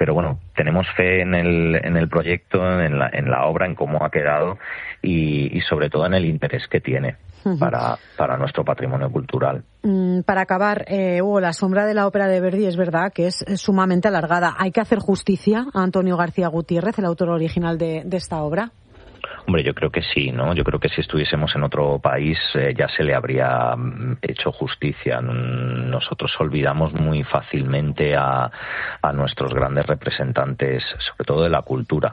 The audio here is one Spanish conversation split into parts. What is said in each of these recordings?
pero bueno, tenemos fe en el proyecto, en la obra, en cómo ha quedado y sobre todo en el interés que tiene para nuestro patrimonio cultural. Para acabar, Hugo, La sombra de la ópera de Verdi es verdad que es sumamente alargada. ¿Hay que hacer justicia a Antonio García Gutiérrez, el autor original de esta obra? Hombre, yo creo que sí, ¿no? Yo creo que si estuviésemos en otro país ya se le habría hecho justicia. Nosotros olvidamos muy fácilmente a nuestros grandes representantes, sobre todo de la cultura.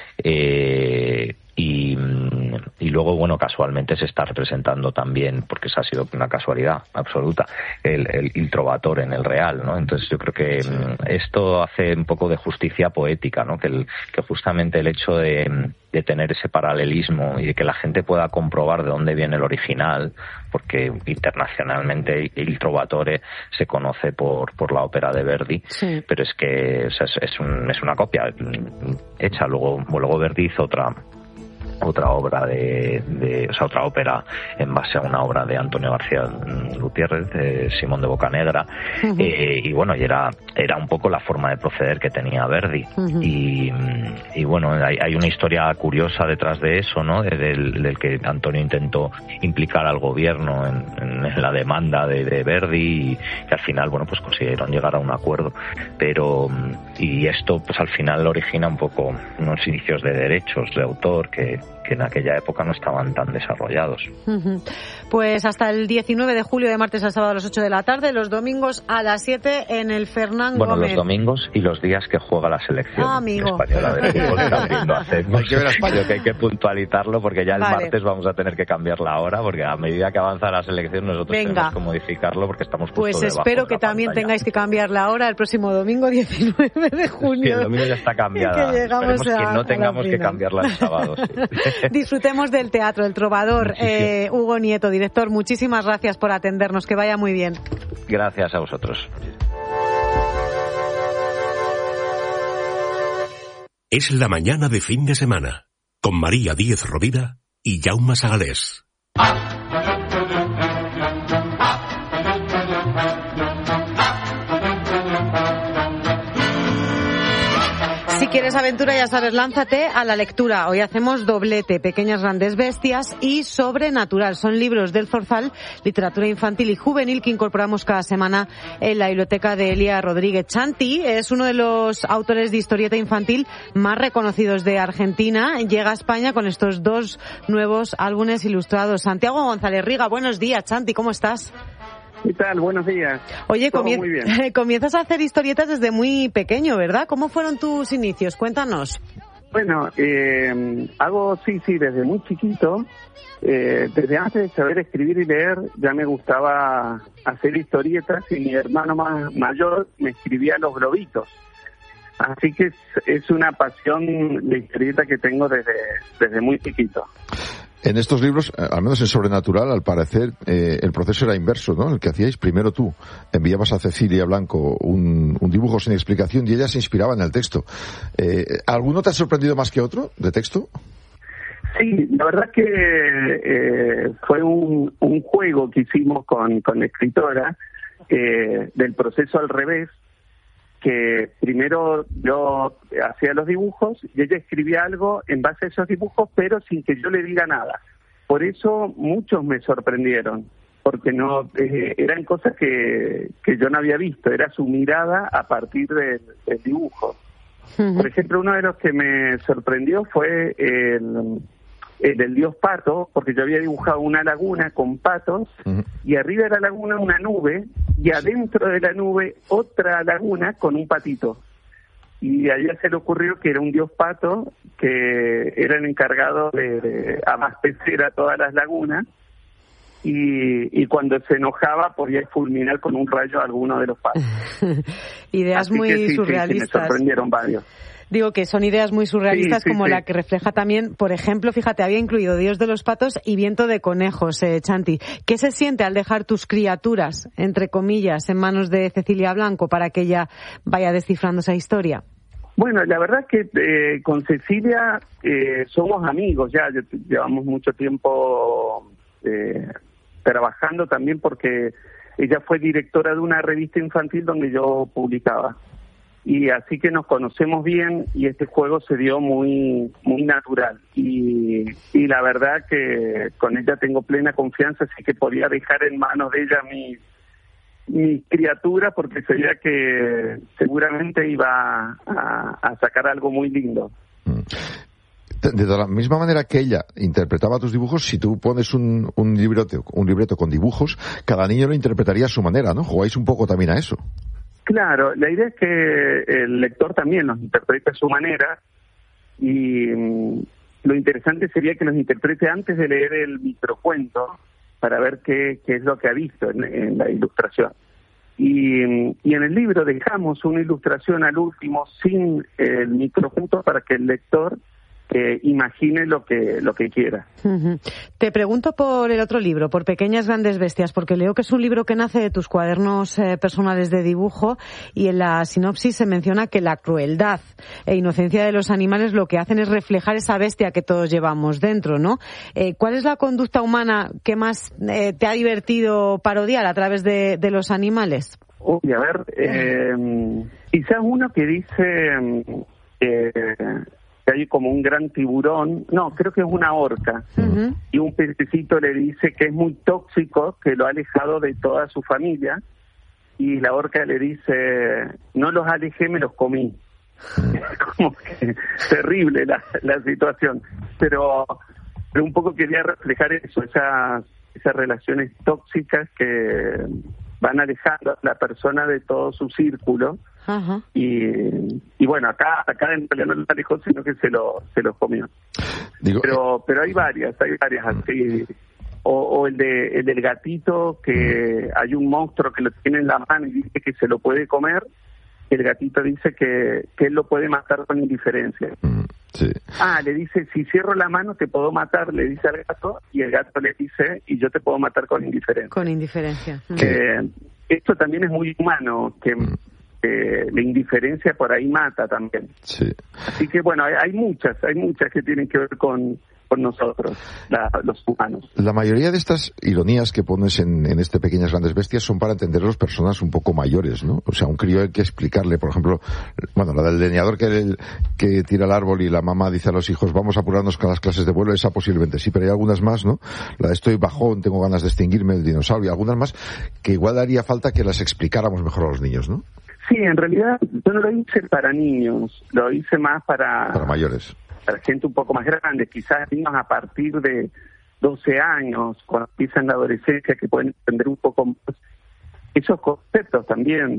Y luego, bueno, casualmente se está representando también, porque esa ha sido una casualidad absoluta, el Trovatore en el Real, ¿no? Entonces yo creo que esto hace un poco de justicia poética, ¿no? Que justamente el hecho de tener ese paralelismo y de que la gente pueda comprobar de dónde viene el original, porque internacionalmente el Trovatore se conoce por la ópera de Verdi, sí. Pero es que es una copia hecha. Luego Verdi hizo otra obra otra ópera en base a una obra de Antonio García Gutiérrez, Simón de Bocanegra, y bueno, y era un poco la forma de proceder que tenía Verdi, y bueno, hay una historia curiosa detrás de eso, ¿no? Del que Antonio intentó implicar al gobierno en la demanda de Verdi, y que al final, bueno, pues consiguieron llegar a un acuerdo, pero y esto pues al final origina un poco unos inicios de derechos de autor que en aquella época no estaban tan desarrollados. Pues hasta el 19 de julio, de martes a sábado a las 8 de la tarde, los domingos a las 7 en el Fernán Gómez. Los domingos y los días que juega la selección española de fútbol también lo hacemos. Hay que ver a España. Que hay que puntualizarlo porque ya el martes vamos a tener que cambiar la hora, porque a medida que avanza la selección nosotros tenemos que modificarlo porque estamos justo pues espero que también tengáis que cambiar la hora el próximo domingo 19 de junio. Sí, el domingo ya está cambiada. Esperemos que no tengamos que cambiarla el sábado. Sí. Disfrutemos del teatro, el Trovador. Hugo Nieto, director, muchísimas gracias por atendernos, que vaya muy bien. Gracias a vosotros. Es la mañana de fin de semana, con María Díez Rovira y Jaume Sagalés. Si quieres aventura, ya sabes, lánzate a la lectura. Hoy hacemos doblete, Pequeñas grandes bestias y Sobrenatural. Son libros del Zorzal, literatura infantil y juvenil, que incorporamos cada semana en la biblioteca de Elia Rodríguez. Chanti es uno de los autores de historieta infantil más reconocidos de Argentina. Llega a España con estos 2 nuevos álbumes ilustrados. Santiago González Riga, buenos días, Chanti, ¿cómo estás? ¿Qué tal? Buenos días. Oye, muy bien. Comienzas a hacer historietas desde muy pequeño, ¿verdad? ¿Cómo fueron tus inicios? Cuéntanos. Bueno, hago, sí, desde muy chiquito. Desde antes de saber escribir y leer, ya me gustaba hacer historietas, y mi hermano mayor me escribía los globitos. Así que es una pasión de historieta que tengo desde muy chiquito. En estos libros, al menos en Sobrenatural, al parecer, el proceso era inverso, ¿no? El que hacíais, primero tú enviabas a Cecilia Blanco un dibujo sin explicación y ella se inspiraba en el texto. ¿Alguno te ha sorprendido más que otro de texto? Sí, la verdad que fue un juego que hicimos con la escritora del proceso al revés, que primero yo hacía los dibujos y ella escribía algo en base a esos dibujos, pero sin que yo le diga nada. Por eso muchos me sorprendieron, porque no eran cosas que yo no había visto, era su mirada a partir del dibujo. Por ejemplo, uno de los que me sorprendió fue el dios pato, porque yo había dibujado una laguna con patos, y arriba de la laguna una nube, y adentro de la nube otra laguna con un patito. Y a ella se le ocurrió que era un dios pato que era el encargado de abastecer a todas las lagunas, y cuando se enojaba podía fulminar con un rayo a alguno de los patos. Ideas Así muy que surrealistas. Sí, me sorprendieron varios. Digo que son ideas muy surrealistas, como la que refleja también, por ejemplo, fíjate, había incluido Dios de los patos y Viento de conejos, Chanti. ¿Qué se siente al dejar tus criaturas, entre comillas, en manos de Cecilia Blanco para que ella vaya descifrando esa historia? Bueno, la verdad es que con Cecilia somos amigos ya, llevamos mucho tiempo trabajando también, porque ella fue directora de una revista infantil donde yo publicaba. y así que nos conocemos bien y este juego se dio muy natural y la verdad que con ella tengo plena confianza, así que podía dejar en manos de ella mi criatura porque sabía que seguramente iba a sacar algo muy lindo. De la misma manera que ella interpretaba tus dibujos, si tú pones un libreto con dibujos, cada niño lo interpretaría a su manera, ¿no? Jugáis un poco también a eso. Claro, la idea es que el lector también los interprete a su manera y lo interesante sería que los interprete antes de leer el microcuento para ver qué es lo que ha visto en la ilustración. Y en el libro dejamos una ilustración al último sin el microcuento para que el lector imagine lo que quiera. Uh-huh. Te pregunto por el otro libro, por Pequeñas Grandes Bestias, porque leo que es un libro que nace de tus cuadernos personales de dibujo y en la sinopsis se menciona que la crueldad e inocencia de los animales lo que hacen es reflejar esa bestia que todos llevamos dentro, ¿no? ¿Cuál es la conducta humana que más te ha divertido parodiar a través de los animales? Uy, a ver, quizás uno que dice que hay como un gran tiburón, no, creo que es una orca, uh-huh. Y un pececito le dice que es muy tóxico, que lo ha alejado de toda su familia, y la orca le dice, no los alejé, me los comí. Como que terrible la situación, pero un poco quería reflejar eso, esas relaciones tóxicas que van alejando a la persona de todo su círculo. Uh-huh. Y bueno, acá en realidad no lo alejó, sino que se lo comió. Pero hay varias así. O el del gatito, que hay un monstruo que lo tiene en la mano y dice que se lo puede comer. El gatito dice que él lo puede matar con indiferencia. Sí. Le dice, si cierro la mano te puedo matar, le dice al gato, y el gato le dice, y yo te puedo matar con indiferencia. Con indiferencia. Esto también es muy humano, que la indiferencia por ahí mata también. Sí. Así que bueno, hay muchas que tienen que ver con nosotros, los humanos. La mayoría de estas ironías que pones en este Pequeñas Grandes Bestias son para entender a las personas un poco mayores, ¿no? O sea, a un crío hay que explicarle, por ejemplo, bueno, la del leñador que tira el árbol y la mamá dice a los hijos, vamos a apurarnos con las clases de vuelo, esa posiblemente sí, pero hay algunas más, ¿no? La de estoy bajón, tengo ganas de extinguirme, el dinosaurio, y algunas más que igual haría falta que las explicáramos mejor a los niños, ¿no? Sí, en realidad yo no lo hice para niños, lo hice más para mayores. Para gente un poco más grande, quizás niños a partir de 12 años, cuando empiezan la adolescencia, que pueden entender un poco más esos conceptos también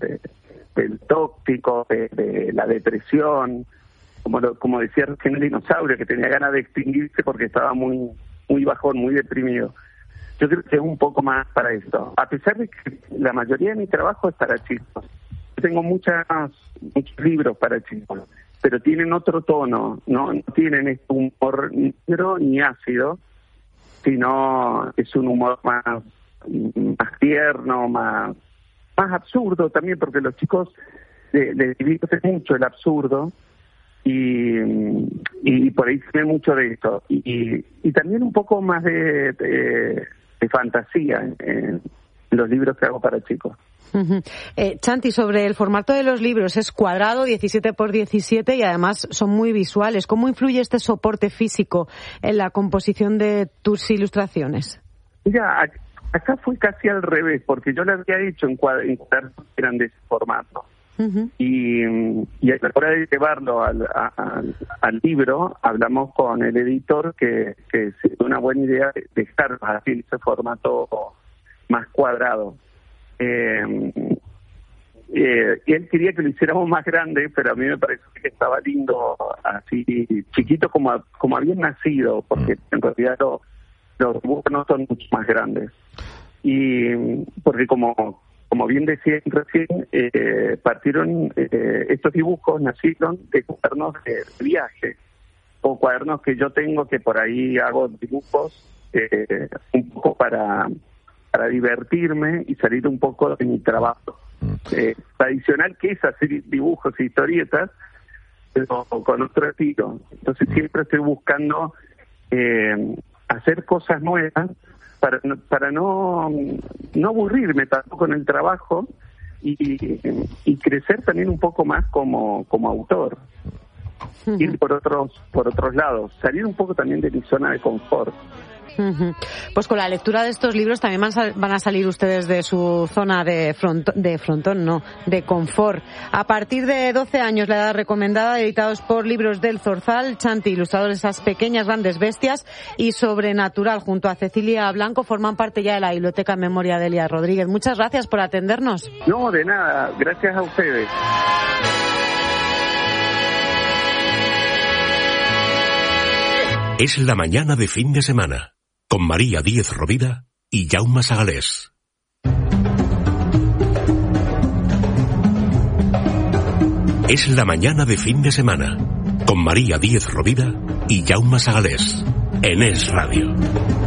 del tóxico, de la depresión, como decía recién el dinosaurio, que tenía ganas de extinguirse porque estaba muy bajón, muy deprimido. Yo creo que es un poco más para esto, a pesar de que la mayoría de mi trabajo es para chicos. Yo tengo muchos libros para chicos, pero tienen otro tono, no tienen este humor negro ni ácido, sino es un humor más tierno, más absurdo también, porque los chicos les divierte mucho el absurdo y por ahí se ve mucho de esto. Y también un poco más de fantasía en los libros que hago para chicos. Uh-huh. Chanti, sobre el formato de los libros, es cuadrado, 17 por 17 y además son muy visuales. ¿Cómo influye este soporte físico en la composición de tus ilustraciones? Mira, acá fue casi al revés, porque yo las había hecho en cuadernos que eran de ese formato. Uh-huh. Y a la hora de llevarlo al libro, hablamos con el editor que es una buena idea dejar así ese formato más cuadrado. Y él quería que lo hiciéramos más grande, pero a mí me pareció que estaba lindo así chiquito como habían nacido, porque en realidad los dibujos no son mucho más grandes. Y porque como bien decía recién, partieron estos dibujos, nacieron de cuadernos de viaje o cuadernos que yo tengo, que por ahí hago dibujos un poco para divertirme y salir un poco de mi trabajo tradicional, que es hacer dibujos e historietas, pero con otro estilo. Entonces siempre estoy buscando hacer cosas nuevas para no aburrirme tampoco en el trabajo, y crecer también un poco más como autor. Ir por otros lados, salir un poco también de mi zona de confort. Pues con la lectura de estos libros también van a salir ustedes de su zona de confort. A partir de 12 años, la edad recomendada, editados por Libros del Zorzal, Chanti, ilustrador de Esas pequeñas grandes bestias, y Sobrenatural, junto a Cecilia Blanco, forman parte ya de la Biblioteca en Memoria de Elia Rodríguez. Muchas gracias por atendernos. No, de nada, gracias a ustedes. Es la mañana de fin de semana, con María Díez Rovira y Jaume Sagalés. Es la mañana de fin de semana, con María Díez Rovira y Jaume Sagalés, en Es Radio.